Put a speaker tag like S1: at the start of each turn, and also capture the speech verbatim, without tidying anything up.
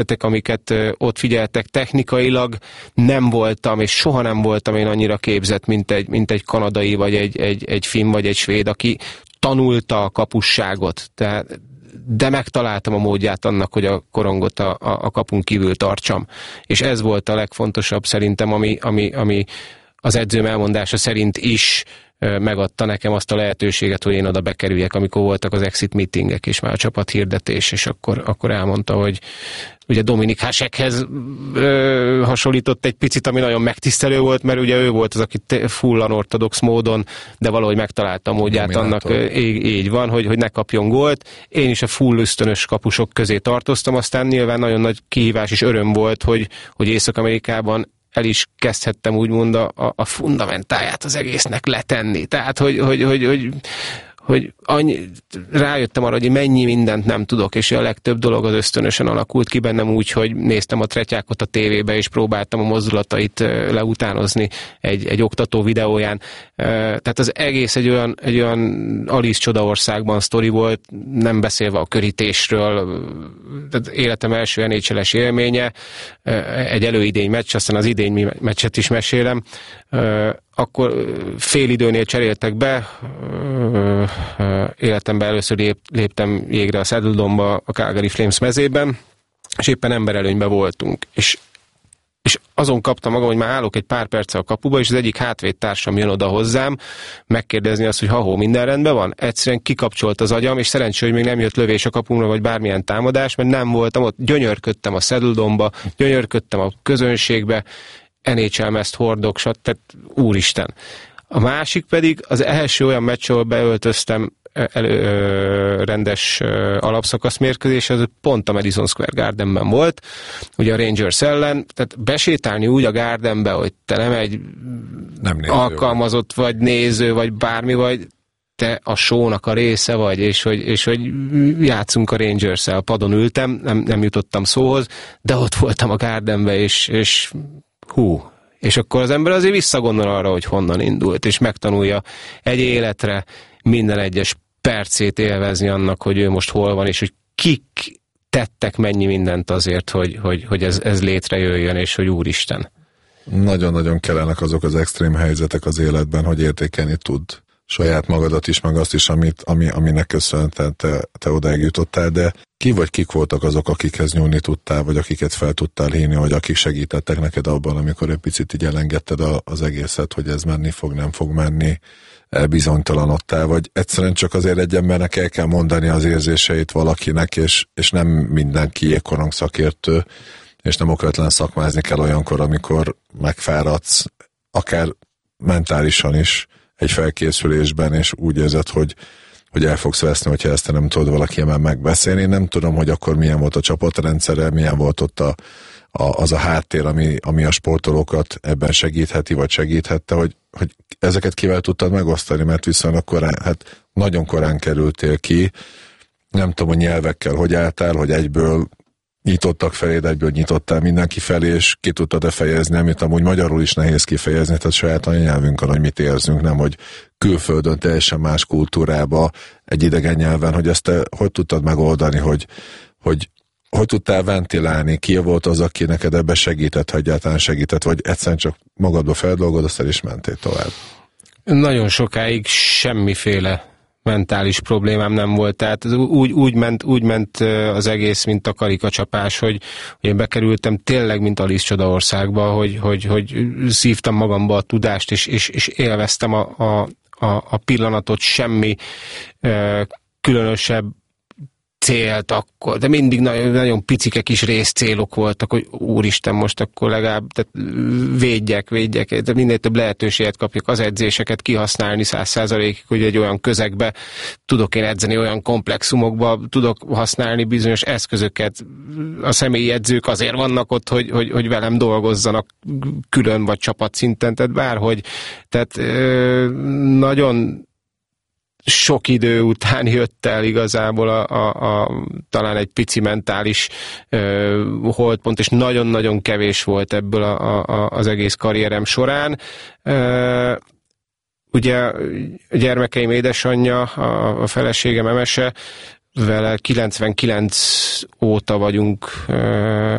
S1: amiket ott figyeltek. Technikailag nem voltam, és soha nem voltam én annyira képzett, mint egy, mint egy kanadai, vagy egy, egy, egy finn, vagy egy svéd, aki tanulta a kapusságot. Tehát, de megtaláltam a módját annak, hogy a korongot a, a, a kapun kívül tartsam. És ez volt a legfontosabb szerintem, ami, ami, ami az edzőm elmondása szerint is megadta nekem azt a lehetőséget, hogy én oda bekerüljek, amikor voltak az exit meetingek, és már a csapathirdetés, és akkor, akkor elmondta, hogy ugye Dominik Hasekhez ö, hasonlított egy picit, ami nagyon megtisztelő volt, mert ugye ő volt az, aki full unorthodox módon, de valahogy megtalálta a módját annak, így, így van, hogy, hogy ne kapjon gólt. Én is a full ösztönös kapusok közé tartoztam, aztán nyilván nagyon nagy kihívás és öröm volt, hogy, hogy Észak-Amerikában el is kezdhettem úgymond a, a fundamentáját az egésznek letenni. Tehát, hogy, hogy, hogy, hogy, hogy annyi, rájöttem arra, hogy mennyi mindent nem tudok, és a legtöbb dolog az ösztönösen alakult ki bennem úgy, hogy néztem a tretyákot a tévébe, és próbáltam a mozdulatait leutánozni egy, egy oktató videóján. Tehát az egész egy olyan, egy olyan Alice Csodaországban sztori volt, nem beszélve a körítésről, tehát életem első en há el-es élménye, egy előidény meccs, aztán az idény meccset is mesélem. Akkor fél időnél cseréltek be, életemben először lép, léptem jégre a Saddle Dome-ba, a Calgary Flames mezében, és éppen emberelőnyben voltunk. És, és azon kaptam magam, hogy már állok egy pár perce a kapuba, és az egyik hátvédtársam jön oda hozzám, megkérdezni azt, hogy ha-hó, minden rendben van? Egyszerűen kikapcsolt az agyam, és szerencsé, hogy még nem jött lövés a kapumra, vagy bármilyen támadás, mert nem voltam ott, gyönyörködtem a Saddle Dome-ba, gyönyörködtem a közönségbe, en há el mezt hordok, tehát úristen. A másik pedig az első olyan meccs, ahol beöltöztem elő, rendes alapszakasz mérkőzés, az pont a Madison Square Gardenben volt, ugye a Rangers ellen, tehát besétálni úgy a Gardenbe, hogy te nem egy nem alkalmazott vagy néző, vagy bármi vagy, te a show-nak a része vagy, és hogy, és hogy játszunk a Rangers-el, a padon ültem, nem, nem jutottam szóhoz, de ott voltam a Gardenbe, és, és hú, és akkor az ember azért visszagondol arra, hogy honnan indult, és megtanulja egy életre minden egyes percét élvezni annak, hogy ő most hol van, és hogy kik tettek mennyi mindent azért, hogy, hogy, hogy ez, ez létrejöjjön, és hogy úristen.
S2: Nagyon-nagyon kellenek azok az extrém helyzetek az életben, hogy értékelni tud saját magadat is, meg azt is, amit, ami, aminek köszönhetően te, te odáig jutottál, de ki vagy kik voltak azok, akikhez nyúlni tudtál, vagy akiket fel tudtál hívni, vagy akik segítettek neked abban, amikor egy picit így elengedted a, az egészet, hogy ez menni fog, nem fog menni, bizonytalanodtál, vagy egyszerűen csak azért egy embernek el kell mondani az érzéseit valakinek, és, és nem mindenki korong szakértő, és nem okvetlen szakmázni kell olyankor, amikor megfáradsz, akár mentálisan is, egy felkészülésben, és úgy érzed, hogy, hogy el fogsz veszni, hogyha ezt te nem tudod valakivel megbeszélni. Én nem tudom, hogy akkor milyen volt a csapatrendszere, milyen volt ott a, a, az a háttér, ami, ami a sportolókat ebben segítheti, vagy segíthette, hogy, hogy ezeket kivel tudtad megosztani, mert viszonylag korán, hát nagyon korán kerültél ki, nem tudom, hogy nyelvekkel hogy álltál, hogy egyből nyitottak feléd, egyből nyitottál mindenki felé, és ki tudtad-e fejezni, amit amúgy magyarul is nehéz kifejezni, tehát saját anyanyelvünkön, hogy mit érzünk, nem, hogy külföldön, teljesen más kultúrába, egy idegen nyelven, hogy ezt te hogy tudtad megoldani, hogy, hogy hogy tudtál ventilálni, ki volt az, aki neked ebbe segített, ha egyáltalán segített, vagy egyszerűen csak magadba feldolgoztál és mentél tovább?
S1: Nagyon sokáig semmiféle mentális problémám nem volt, tehát úgy, úgy, ment, úgy ment az egész, mint a karikacsapás, hogy, hogy én bekerültem tényleg, mint Alice Csodaországba, hogy, hogy, hogy szívtam magamba a tudást, és, és, és élveztem a, a, a pillanatot, semmi e, különösebb célt akkor, de mindig nagyon, nagyon picike kis részcélok voltak, hogy úristen, most akkor legalább tehát védjek, védjek, de minél több lehetőséget kapjuk az edzéseket kihasználni száz százalékig, hogy egy olyan közegbe tudok én edzeni, olyan komplexumokba tudok használni bizonyos eszközöket. A személyi edzők azért vannak ott, hogy, hogy, hogy velem dolgozzanak külön vagy csapatszinten, tehát bárhogy. Tehát nagyon sok idő után jött el igazából a, a, a, talán egy pici mentális uh, holdpont, és nagyon-nagyon kevés volt ebből a, a, az egész karrierem során. Uh, ugye a gyermekeim édesanyja, a, a feleségem Emese, vele kilencvenkilenc óta vagyunk